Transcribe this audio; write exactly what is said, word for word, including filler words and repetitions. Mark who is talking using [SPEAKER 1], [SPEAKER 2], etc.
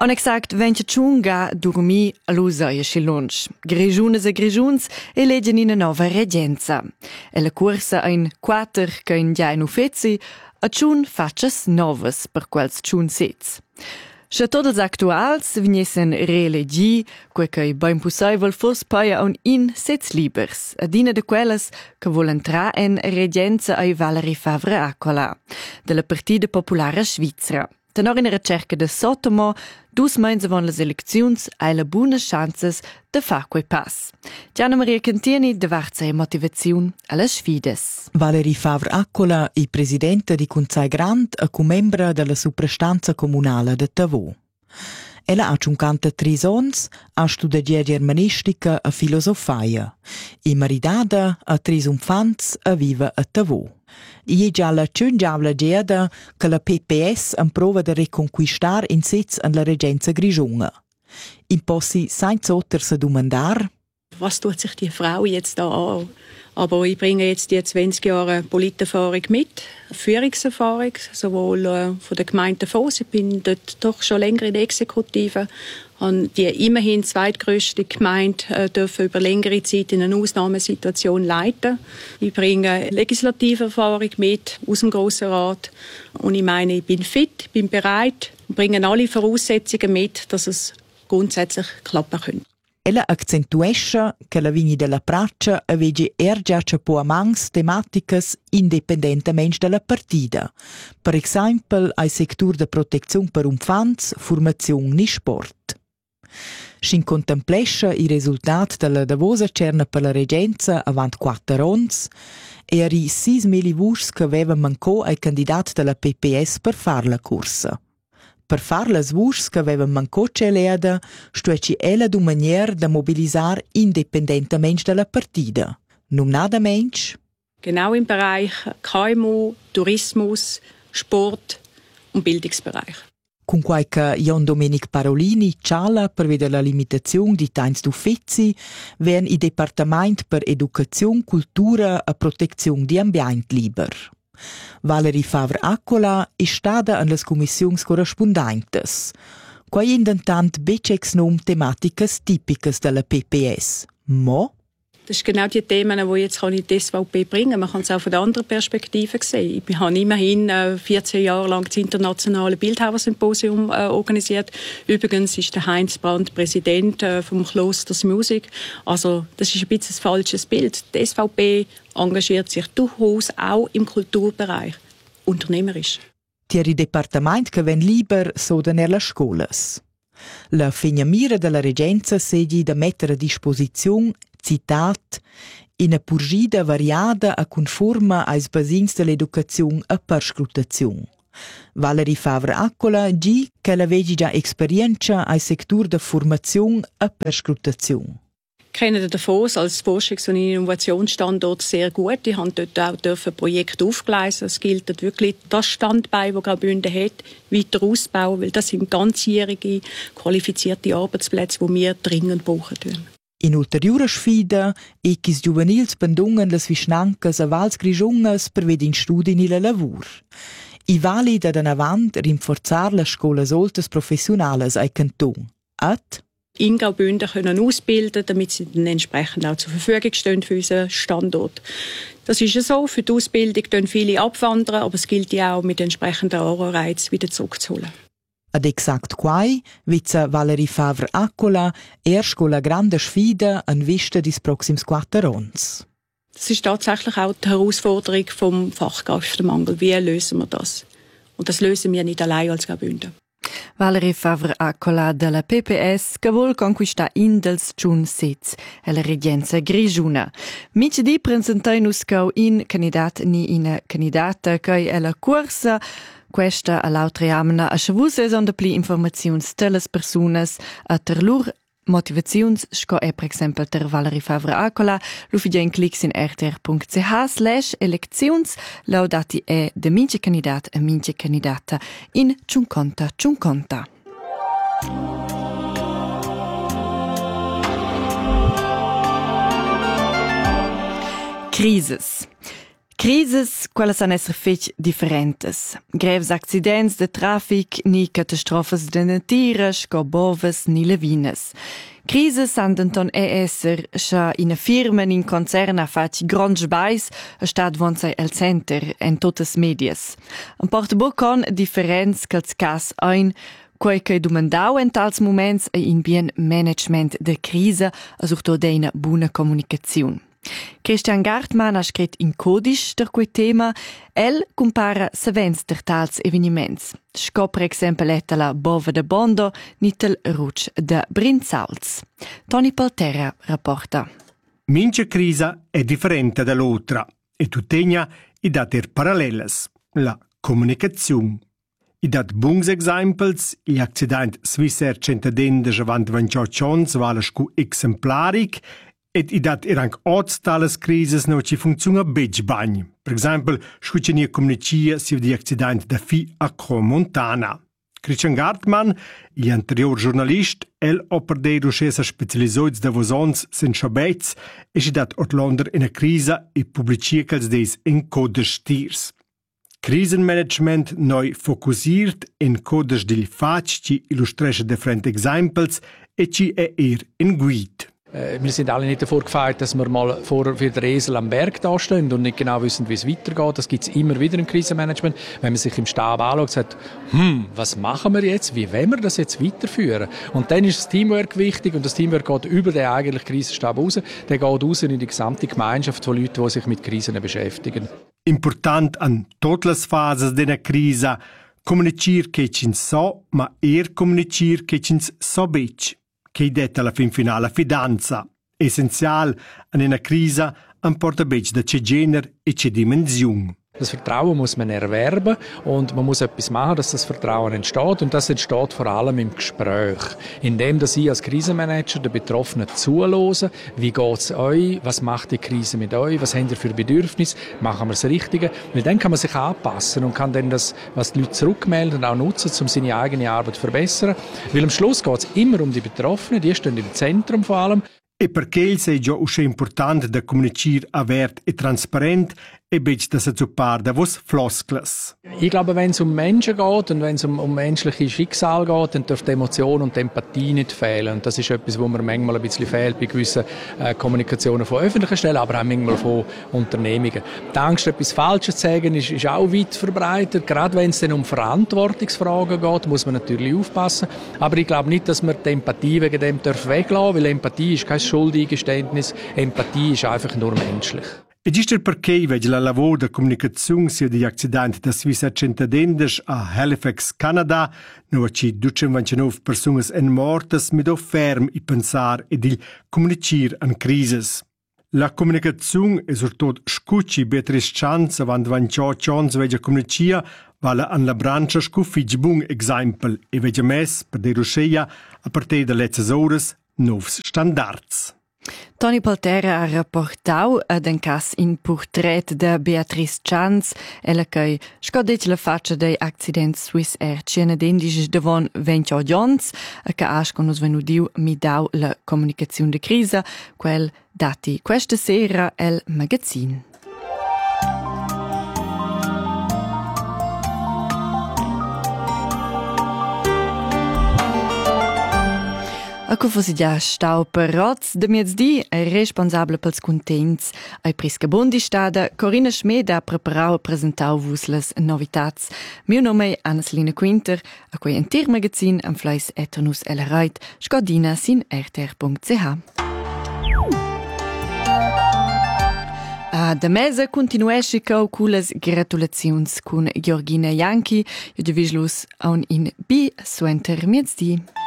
[SPEAKER 1] On exact vence tschunga durmi all'usa e schilunch. Grigiunes e grigiuns elegen in nova regenza. E la corsa ein quater che in gia in ufezi a tschun faccias novas per quels tschun sets. Se tots actuals vignessen relegi, quei che ben possibile fos paia un in sets libers, adina de quelles che volen tra en regenza ai Valerie Favre Accola, della Partida Popolare Svizzera. Tenor in ricerca de Sotomo, dus meins avon las elecziuns hai la buona chances de far quei pass. Gianna Maria Cantieni davarza e motivaziun alla sfides.
[SPEAKER 2] Valerie Favre Accola è presidente di Consai Grand e co-membra della suprastanza comunale de Tavò. Ella ha cinquantatré ons, ha studiato germanistica e filosofia. E maridada a tres infants e vive a Tavò. I è già la ciungiavla gieda che la P P S improva de reconquistar in sets en la regenza grigiunga. In possi senza otter se domandar:
[SPEAKER 3] was tut sich die Frau jetzt da an? Aber ich bringe jetzt die zwanzig Jahre Politerfahrung mit, Führungserfahrung, sowohl äh, von der Gemeinde Davos. Ich bin dort doch schon länger in der Exekutive. Habe die immerhin zweitgrößte Gemeinde äh, dürfen über längere Zeit in einer Ausnahmesituation leiten. Ich bringe Legislativerfahrung mit aus dem Grossen Rat. Und ich meine, ich bin fit, bin bereit und bringe alle Voraussetzungen mit, dass es grundsätzlich klappen könnte.
[SPEAKER 2] Ella accentuescha che la vigni della Praccia avege ergia chapo a mans tematicas independentemente dalla partida. Per esempio, ai sector de protezione per infants, formazione ni sport. Shin contemplescha i risultat della davosa cerna per la regenza avant quattro ons, eri sis mili vurs che aveva manco ai candidat della P P S per far la corsa. Per far las vurs che aveva manco celeda, stueci ella du manier da mobilisar independentemente dalla partida. Non nada mensch.
[SPEAKER 3] Genau im Bereich K M U, Tourismus, Sport und Bildungsbereich.
[SPEAKER 2] Con qualche Jon Domenic Parolini ciala per vedere la limitazione di tains d'uffizzi, werden i Departement per Educazione, Cultura e Protezione di Ambient liber. Valerie Favre Accola è stata in las commissions corrispondentes, quai indentant becex nom tematicas tipicas della P P S. Mo?
[SPEAKER 3] Das sind genau die Themen, die jetzt kann ich die S V P bringen. Man kann es auch von der anderen Perspektive sehen. Ich habe immerhin vierzehn Jahre lang das internationale Bildhauersymposium äh, organisiert. Übrigens ist der Heinz Brandt Präsident äh, vom Klosters Musik. Also das ist ein bisschen ein falsches Bild. Die S V P engagiert sich durchaus auch im Kulturbereich, unternehmerisch.
[SPEAKER 2] Tieri departament che ven liber soden er las scolas. La fegnamira della regenza segi da mettere a disposizione, citat, in a purgida variada a conforma ais basins dell'educazione e perscrutazione. Valerie Favre Accola gi che la vegi già esperienza ai sector de formazione e perscrutazione.
[SPEAKER 3] Ich kenne Davos als Forschungs- und Innovationsstandort sehr gut. Ich habe dort auch ein Projekt aufgeleistet. Es gilt dort wirklich das Standbein, das Graubünden hat, weiter ausbauen, weil das sind ganzjährige, qualifizierte Arbeitsplätze, die wir dringend brauchen.
[SPEAKER 2] In ulteriore sfida, equis juvenils pendungen las vischnancas a vals grigiungas per vedin studi nila lavur. I valida dan avant rinforzar las scolas oltas professionales ai canton. At
[SPEAKER 3] in Graubünden können ausbilden, damit sie dann entsprechend auch zur Verfügung stehen für unseren Standort. Das ist ja so, für die Ausbildung gehen viele abwandern, aber es gilt ja auch mit entsprechenden Anreizen wieder zurückzuholen.
[SPEAKER 2] Ad exact quai, viza Valerie Favre Accola, erst con la grande sfida an vista dis proxims quattro ons.
[SPEAKER 3] Das ist tatsächlich auch die Herausforderung vom Fachkräftemangel. Wie lösen wir das? Und das lösen wir nicht allein als Graubünden.
[SPEAKER 1] Valerie Favre Accola della P P S che vuol conquistar in dels tschun sets e la regenza grigiuna. Micedi presentai-nus cau in candidat ni in candidata che è la corsa. Questa a l'altra amna a chavuse son de pli informaziuns telles personas a ter lur motivaziuns sco è per esempio ter Valerie Favre Accola lu fidia in clicks in r t r punct c h slash elecziuns laudati è de mince candidat e mince candidata in cinquanta cinquanta. Crises. Crises, quelle san esser fetg differentes. Greves accidents de traffic, ni catastrofes de natura, sco boves ni lavines. Crises han denton e esser, scha ina firma in concern ha fatg gronds bais, a stat von sei el center en totes medias. An porta bocon differenz ch'els cas ein, quei che dumandau en tals moments e in bien management de crisa, a surto deina buna comunicaziun. Christian Gartmann ha scret in codisch der quei tema, el compara savens der tals eveniments. Sco per exempel etta la bova de Bondo, nitel ruc de Brinzals. Toni Palterra rapporta.
[SPEAKER 4] Mincha crisa è differente dall'altra e tuttavia i dat er paralleles. La comunicazione. I dat buns exempels, gli accident swisser centadende avant ventotto vale scu exemplaric et i dat er anche oz tales crises no ci funziona beg bagn. Per esempio, scuccia nie comunicia si di accident da fi a Cromontana. Christian Gartmann, gli anterior giornalist, el operdero scesa specializoiz da vosons sen schabets e si dat Ortlonder in a crisa e publicia chels des in codes tiers. Krisenmanagement noi fokussiert in codes dil fac ci illustresce different exempels e ci è er in guid.
[SPEAKER 5] Wir sind alle nicht davor gefeit, dass wir mal vor für den Esel am Berg dastehen und nicht genau wissen, wie es weitergeht. Das gibt es immer wieder im Krisenmanagement. Wenn man sich im Stab anschaut und sagt, hm, was machen wir jetzt? Wie wollen wir das jetzt weiterführen? Und dann ist das Teamwork wichtig und das Teamwork geht über den eigentlichen Krisenstab raus. Der geht raus in die gesamte Gemeinschaft von Leuten, die sich mit Krisen beschäftigen.
[SPEAKER 4] Important an tutte le fasi della crisi comunicare che ci so, ma er comunicare che ci so bec. Che detta alla fin finale fidanza. Essenzial an una crisi importa bec da c'è genere e c'è dimensione.
[SPEAKER 5] Das Vertrauen muss man erwerben und man muss etwas machen, dass das Vertrauen entsteht. Und das entsteht vor allem im Gespräch. Indem dass ich als Krisenmanager den Betroffenen zuhören, wie geht es euch, was macht die Krise mit euch, was habt ihr für Bedürfnisse, machen wir das Richtige. Weil dann kann man sich anpassen und kann dann das, was die Leute zurückmelden, auch nutzen, um seine eigene Arbeit zu verbessern. Weil am Schluss geht es immer um die Betroffenen, die stehen im Zentrum vor allem.
[SPEAKER 4] E perché il sei già usce importante da comunicare avert e transparent e bec da se zupar da vos floskles.
[SPEAKER 5] Ich glaube, wenn es um Menschen geht und wenn es um, um menschliche Schicksal geht, dann dürfen die Emotion und die Empathie nicht fehlen. Und das ist etwas, wo mir manchmal ein bisschen fehlt bei gewissen äh, Kommunikationen von öffentlichen Stellen, aber auch manchmal von Unternehmungen. Die Angst, etwas Falsches zu sagen, ist, ist auch weit verbreitet. Gerade wenn es dann um Verantwortungsfragen geht, muss man natürlich aufpassen. Aber ich glaube nicht, dass man die Empathie wegen dem weglassen darf, weil Empathie ist kein Schuldeingeständnis. Empathie ist einfach nur menschlich.
[SPEAKER 4] E giusto perché vedi la lavoro da comunicazione sia di accidenti da Svizzera centadenders a Halifax, Canada, no ci duecentoventinove persone en mortes, mi do ferm i pensar e di comunicare an crises. La comunicazione è soprattutto scucci Beatrice chance avant ventotto anni vedi comunicare vale an la branca scuffig bun exempel e vedi mes per de rusceia a partire dalle letzte ores novs standards.
[SPEAKER 1] Toni Palterra ha rapportau ad un cas in portret de Beatrice Chance, ella che scodetg la faccia dei accidents Swiss Air cienadendis devon ventotto ans, e che asco nos venudiu mi dau la comunicazione de crisa, quel dati questa sera el magazin. Acum fosse già stau per roz de miezdi è responsabile pels contents ai prisca bondi stada Corinna Schmed ha preparato e presentau vus las novitats. Mio nome è Anneslina Quinter, a quei entir magazin am fleis eternus ella reit, scodina sin r t r punct c h. A da mesa continuesce co culas gratulazions cun Georgina Janki, io devislus aun in bi suenter miezdi.